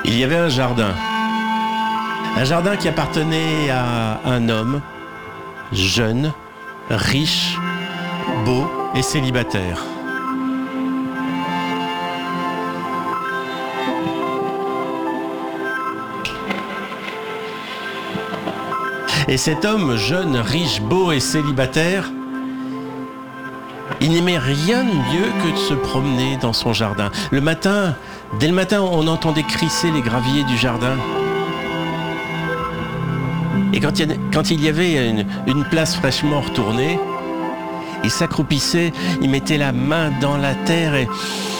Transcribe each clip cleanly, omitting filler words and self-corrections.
Il y avait un jardin qui appartenait à un homme jeune, riche, beau et célibataire. Et cet homme jeune, riche, beau et célibataire, il n'aimait rien de mieux que de se promener dans son jardin. Dès le matin, on entendait crisser les graviers du jardin. Et quand il y avait une place fraîchement retournée, il s'accroupissait, il mettait la main dans la terre et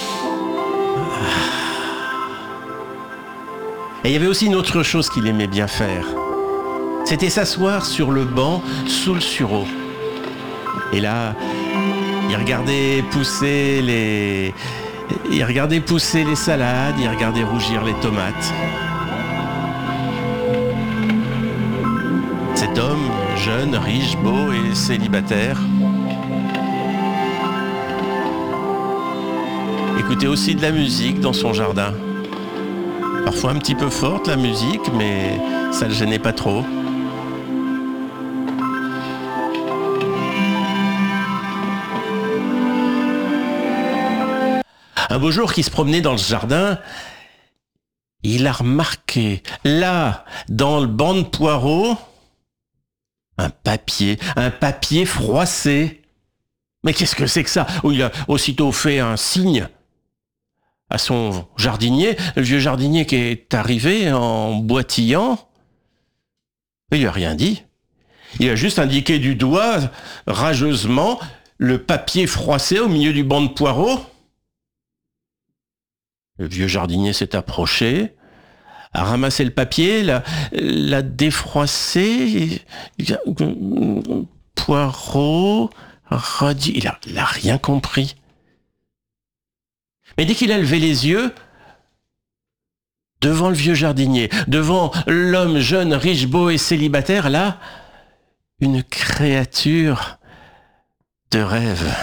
il y avait aussi une autre chose qu'il aimait bien faire. C'était s'asseoir sur le banc sous le sureau. Et là, il regardait pousser les salades, il regardait rougir les tomates. Cet homme, jeune, riche, beau et célibataire, écoutait aussi de la musique dans son jardin. Parfois un petit peu forte la musique, mais ça le gênait pas trop. Un beau jour qu'il se promenait dans le jardin, il a remarqué, là, dans le banc de poireaux, un papier froissé. Mais qu'est-ce que c'est que ça? Il a aussitôt fait un signe à son jardinier, le vieux jardinier qui est arrivé en boitillant. Il lui a rien dit. Il a juste indiqué du doigt, rageusement, le papier froissé au milieu du banc de poireaux. Le vieux jardinier s'est approché, a ramassé le papier, l'a défroissé, poireau, radis, il a rien compris. Mais dès qu'il a levé les yeux, devant le vieux jardinier, devant l'homme jeune, riche, beau et célibataire, là, une créature de rêve.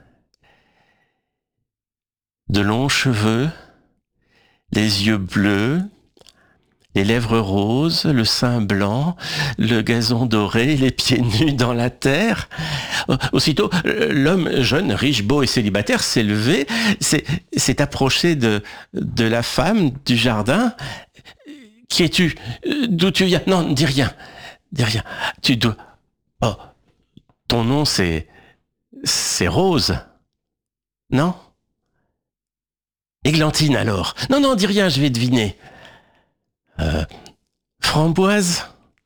De longs cheveux, les yeux bleus, les lèvres roses, le sein blanc, le gazon doré, les pieds nus dans la terre. Aussitôt, l'homme jeune, riche, beau et célibataire s'est levé, s'est approché de la femme du jardin. « Qui es-tu? D'où tu viens? Non, dis rien. Tu dois... Oh, ton nom c'est Rose, non? Églantine alors. Non, dis rien, je vais deviner. Framboise?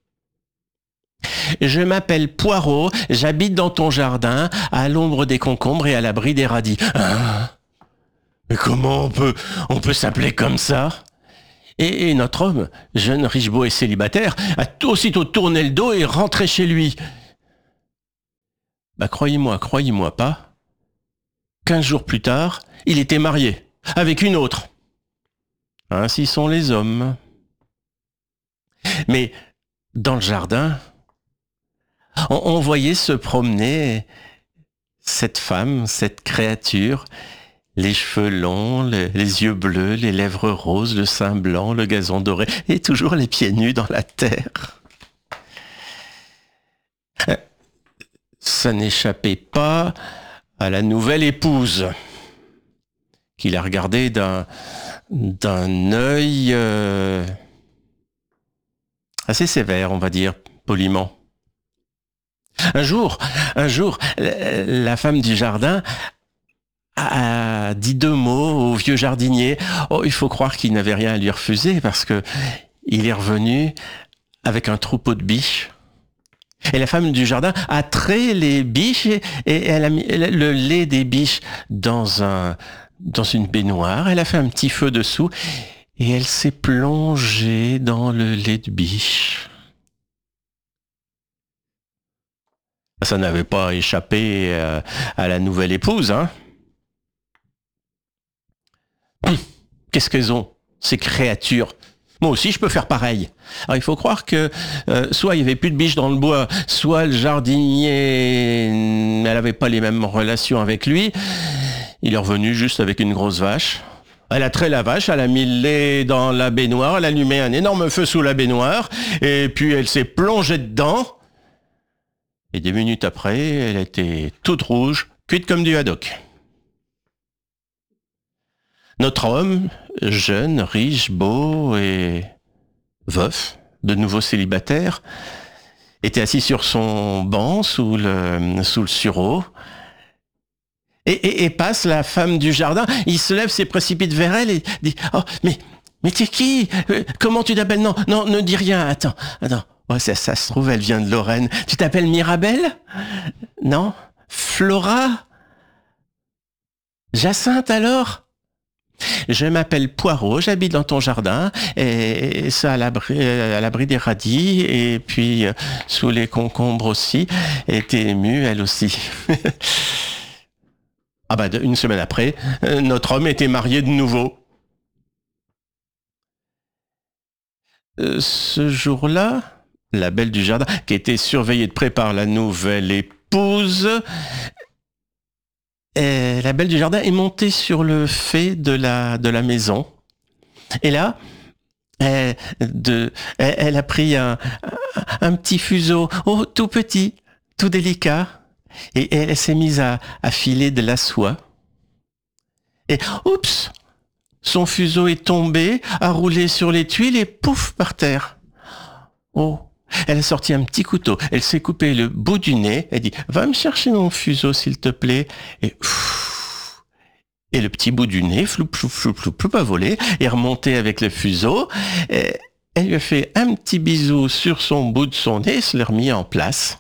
Je m'appelle Poireau, j'habite dans ton jardin, à l'ombre des concombres et à l'abri des radis. Hein? Mais comment on peut s'appeler comme ça? Et notre homme, jeune, riche, beau et célibataire, a aussitôt tourné le dos et rentré chez lui. Croyez-moi pas, 15 jours plus tard, il était marié. Avec une autre. Ainsi sont les hommes. Mais dans le jardin, on voyait se promener cette femme, cette créature, les cheveux longs, les yeux bleus, les lèvres roses, le sein blanc, le gazon doré, et toujours les pieds nus dans la terre. Ça n'échappait pas à la nouvelle épouse, qu'il a regardé d'un œil assez sévère, on va dire, poliment. Un jour, la femme du jardin a dit 2 mots au vieux jardinier. Il faut croire qu'il n'avait rien à lui refuser parce que il est revenu avec un troupeau de biches. Et la femme du jardin a trait les biches et elle a mis le lait des biches dans une baignoire, elle a fait un petit feu dessous et elle s'est plongée dans le lait de biche. Ça n'avait pas échappé à la nouvelle épouse, hein. Qu'est-ce qu'elles ont, ces créatures? Moi aussi, je peux faire pareil. Alors, il faut croire que soit il n'y avait plus de biches dans le bois, soit le jardinier, elle n'avait pas les mêmes relations avec lui. Il est revenu juste avec une grosse vache. Elle a trait la vache, elle a mis le lait dans la baignoire, elle a allumé un énorme feu sous la baignoire, et puis elle s'est plongée dedans. Et 10 minutes après, elle était toute rouge, cuite comme du haddock. Notre homme, jeune, riche, beau et veuf, de nouveau célibataire, était assis sur son banc sous le sureau. Et passe la femme du jardin. Il se lève, se précipite vers elle et dit « Oh, mais t'es qui? Comment tu t'appelles? Non, ne dis rien. Attends. Oh, ça se trouve, elle vient de Lorraine. Tu t'appelles Mirabelle? Non? Flora? Jacinthe alors? Je m'appelle Poirot, j'habite dans ton jardin, et ça à l'abri des radis, et puis sous les concombres aussi. Elle était émue, elle aussi. Ah bah, une semaine après, notre homme était marié de nouveau. Ce jour-là, la belle du jardin, qui était surveillée de près par la nouvelle épouse, la belle du jardin est montée sur le fait de la maison. Et là, elle a pris un petit fuseau, tout petit, tout délicat, et elle s'est mise à filer de la soie. Et oups, son fuseau est tombé, a roulé sur les tuiles et pouf, par terre. Oh, elle a sorti un petit couteau, elle s'est coupé le bout du nez, elle dit « Va me chercher mon fuseau s'il te plaît ». Et le petit bout du nez, floup, a volé, est remonté avec le fuseau. Et elle lui a fait un petit bisou sur son bout de son nez, se l'est remis en place.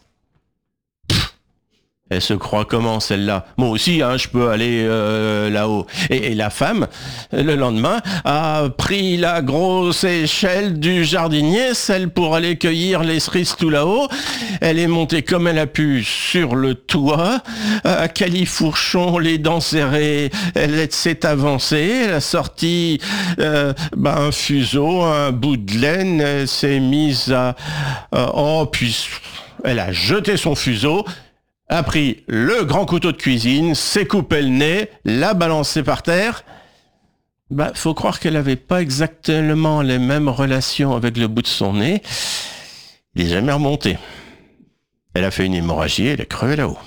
Elle se croit comment, celle-là? Moi aussi, je peux aller là-haut. Et la femme, le lendemain, a pris la grosse échelle du jardinier, celle pour aller cueillir les cerises tout là-haut. Elle est montée comme elle a pu sur le toit, à califourchon, les dents serrées. Elle s'est avancée, elle a sorti un fuseau, un bout de laine, elle s'est mise à... puis elle a jeté son fuseau, a pris le grand couteau de cuisine, s'est coupé le nez, l'a balancé par terre. Faut croire qu'elle n'avait pas exactement les mêmes relations avec le bout de son nez. Il n'est jamais remonté. Elle a fait une hémorragie, elle est crevée là-haut.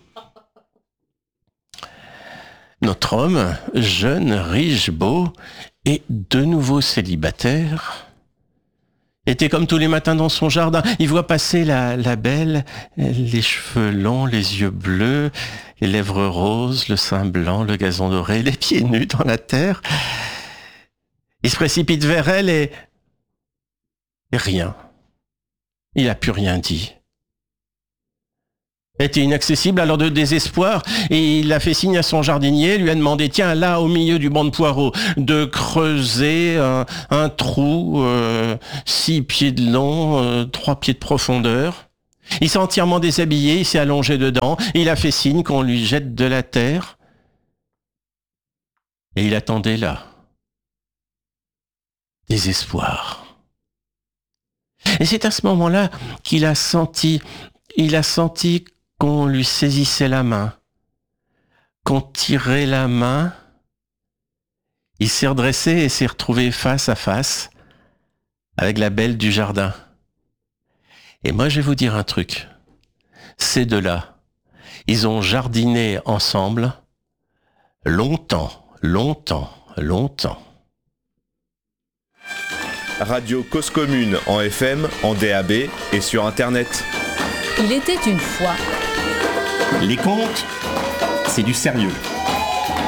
Notre homme, jeune, riche, beau, et de nouveau célibataire, était comme tous les matins dans son jardin. Il voit passer la belle, les cheveux longs, les yeux bleus, les lèvres roses, le sein blanc, le gazon doré, les pieds nus dans la terre. Il se précipite vers elle et rien. Il n'a plus rien dit. Elle était inaccessible alors de désespoir et il a fait signe à son jardinier, lui a demandé, tiens, là au milieu du banc de poireaux, de creuser un trou 6 pieds de long, 3 pieds de profondeur. Il s'est entièrement déshabillé, il s'est allongé dedans, il a fait signe qu'on lui jette de la terre et il attendait là. Désespoir. Et c'est à ce moment-là qu'il a senti qu'on lui saisissait la main, qu'on tirait la main. Il s'est redressé et s'est retrouvé face à face avec la belle du jardin. Et moi, je vais vous dire un truc. Ces deux-là, ils ont jardiné ensemble longtemps. Radio Cause Commune en FM, en DAB et sur Internet. Il était une fois. Les contes, c'est du sérieux.